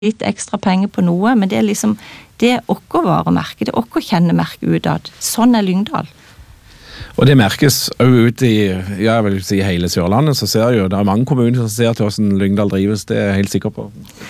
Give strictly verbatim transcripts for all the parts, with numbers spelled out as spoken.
litt ekstra penger på noe, men det er liksom, det er okko varemerke, det er okko kjennemerke utad. Sånn er Lyngdal. Og det merkes også ut i, ja, jeg vil si hele Sørlandet, så ser jo, det er mange kommuner som ser til hvordan Lyngdal drives, det er jeg helt sikker på.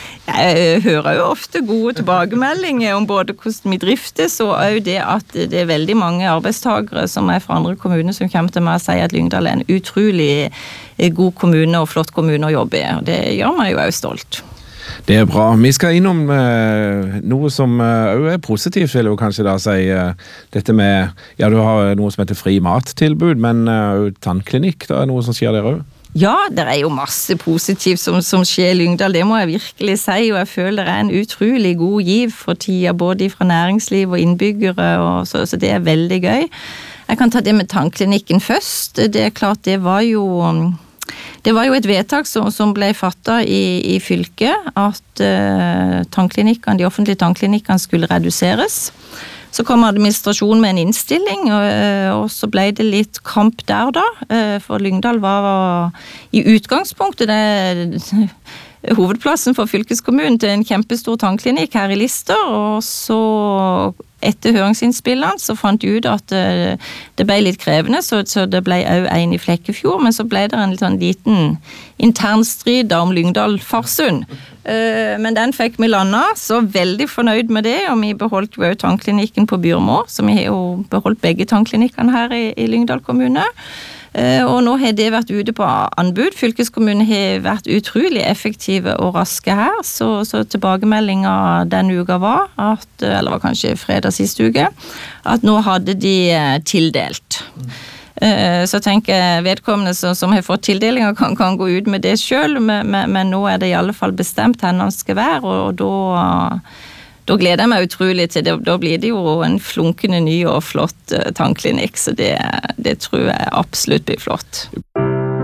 Jeg hører jo ofte gode tilbakemeldinger om både hvordan vi driftes, og også det at det er veldig mange arbeidstagere som er fra andre kommuner som kommer til meg og sier at Lyngdal er en utrolig god kommune og flott kommune å jobbe i, og det gjør meg jo også stolt. Det er bra. Vi skal innom eh, noe som også eh, er positivt, vil jeg kanskje da si. Eh, dette med, ja, du har noe som heter fri mattilbud, men eh, tannklinikk, da er noe som skjer der også? Ja, det er jo masse positivt som, som skjer i Lyngdal, det må jeg virkelig si, og jeg føler det er en utrolig god giv for tida, både fra næringsliv og innbyggere, og så, så det er veldig gøy. Jeg kan ta det med tannklinikken først. Det er klart, det var jo... Det var jo et vedtak som, som ble fattet i, i fylket, at uh, tannklinikkene, de offentlige tannklinikkene skulle reduseres. Så kom administrasjonen med en innstilling, og, og så ble det litt kamp der da, for Lyngdal var, var i utgangspunktet det, hovedplassen for fylkeskommunen til en kjempestor tannklinikk her i Lister, og så etter høringsinnspillene så fant de ut at det, det ble litt krevende, så, så det ble også en i Flekkefjord, men så ble det en sånn liten intern strid om Lyngdal-Farsund. Uh, men den fikk vi landet, så veldig fornøyd med det, og vi beholdt jo også tannklinikken på Byrmo, så vi har jo beholdt begge tannklinikkene her i, i Lyngdal kommune. Uh, og nå har det vært ute på anbud. Fylkeskommunen har vært utrolig effektive og raske her, så, så tilbakemeldingen den uka var, at, eller var kanskje fredag siste uke, at nå hadde de tildelt. Uh, så tenker jeg vedkommende som, som har fått tildelinger kan, kan gå ut med det selv, men, men, men nå er det i alle fall bestemt hvor han skal være, og, og da... Da gleder jeg meg utrolig til det. Da blir det jo en flunkende ny og flott tannklinikk, så det, det tror jeg absolutt blir flott.